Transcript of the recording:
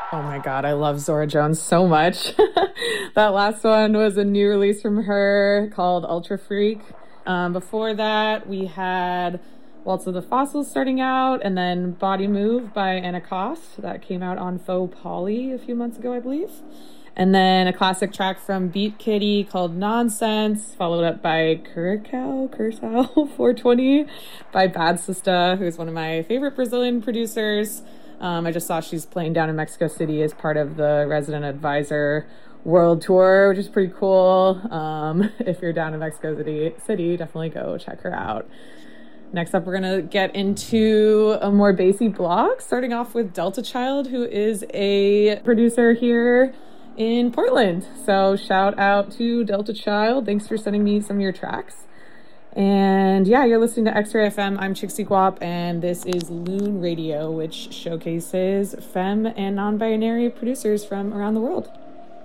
Oh my God, I love Zora Jones so much. That last one was a new release from her called Ultra Freak. Before that, we had Waltz of the Fossils starting out, and then Body Move by Anna Koss. That came out on Faux Poly a few months ago, I believe. And then a classic track from Beat Kitty called Nonsense, followed up by Curacao 420 by Bad Sista, who's one of my favorite Brazilian producers. I just saw she's playing down in Mexico City as part of the Resident Advisor World Tour, which is pretty cool. If you're down in Mexico City, definitely go check her out. Next up, we're going to get into a more bassy block, starting off with Delta Child, who is a producer here in Portland. So shout out to Delta Child. Thanks for sending me some of your tracks. And yeah, you're listening to X-Ray FM. I'm Chixie Guap, and this is Loon Radio, which showcases femme and non-binary producers from around the world.